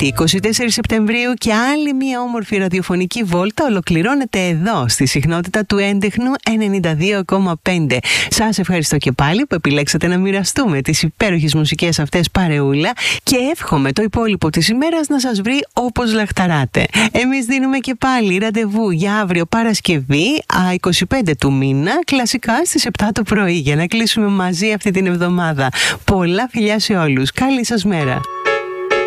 Τρίτη 24 Σεπτεμβρίου και άλλη μια όμορφη ραδιοφωνική βόλτα ολοκληρώνεται εδώ στη συχνότητα του έντεχνου 92,5. Σας ευχαριστώ και πάλι που επιλέξατε να μοιραστούμε τις υπέροχες μουσικές αυτές παρεούλα και εύχομαι το υπόλοιπο της ημέρας να σας βρει όπως λαχταράτε. Εμείς δίνουμε και πάλι ραντεβού για αύριο Παρασκευή 25 του μήνα, κλασικά στις 7 το πρωί, για να κλείσουμε μαζί αυτή την εβδομάδα. Πολλά φιλιά σε όλους. Καλή σας μέρα.